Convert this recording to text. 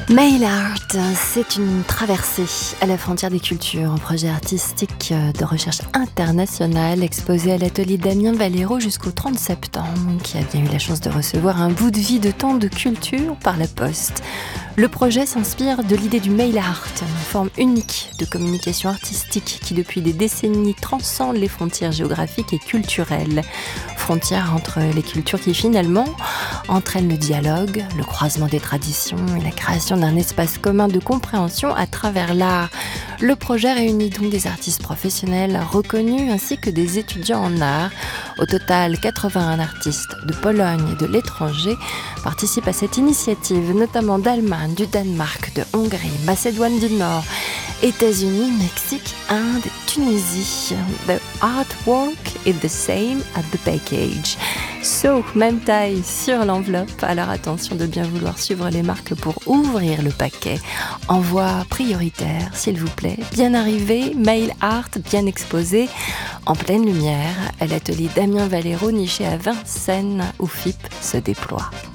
Mail Art, c'est une traversée à la frontière des cultures, un projet artistique de recherche internationale exposé à l'atelier Damien Valero jusqu'au 30 septembre, qui a bien eu la chance de recevoir un bout de vie de tant de culture par la poste. Le projet s'inspire de l'idée du mail art, une forme unique de communication artistique qui depuis des décennies transcende les frontières géographiques et culturelles. Frontières entre les cultures qui finalement entraînent le dialogue, le croisement des traditions et la création d'un espace commun de compréhension à travers l'art. Le projet réunit donc des artistes professionnels reconnus ainsi que des étudiants en art. Au total, 81 artistes de Pologne et de l'étranger participent à cette initiative, notamment d'Allemagne, du Danemark, de Hongrie, Macédoine du Nord, États-Unis, Mexique, Inde et Tunisie. The artwork is the same at the package. So, même taille sur l'enveloppe, alors attention de bien vouloir suivre les marques pour ouvrir le paquet. Envoi prioritaire, s'il vous plaît. Bien arrivé, mail art bien exposé, en pleine lumière, à l'atelier Damien Valero, niché à Vincennes, où FIP se déploie.